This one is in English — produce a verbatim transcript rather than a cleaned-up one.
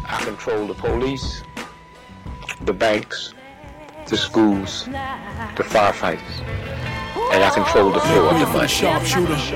I control the police, the banks, the schools, the firefighters, and I control the flow of the money. Sharpshooter.